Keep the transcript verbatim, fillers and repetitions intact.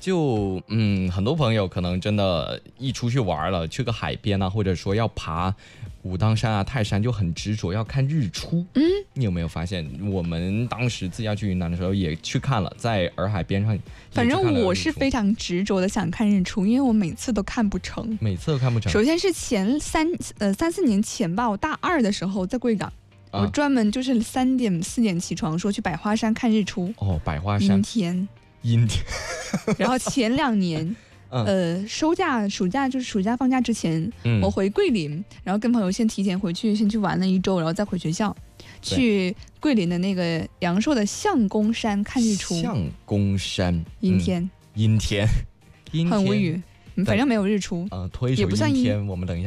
就嗯，很多朋友可能真的，一出去玩了，去个海边啊，或者说要爬武当山啊、泰山，就很执着要看日出。嗯，你有没有发现，我们当时自驾去云南的时候也去看了，在洱海边上。 反正我是非常执着的想看日出，因为我每次都看不成， 每次都看不成。 首先是前三呃三四年前吧，我大二的时候在贵港。我专门就是三点四点起床，说去百花山看日出。 哦，百花山阴天， 阴天。 然后前两年，嗯、呃，收假暑假就是暑假放假之前，嗯、我回桂林，然后跟朋友先提前回去，先去玩了一周，然后再回学校，去桂林的那个阳朔的相公山看日出。 相公山， 阴天， 阴天，阴天， 很无语，反正没有日出， 呃，推手阴天，我们等一下。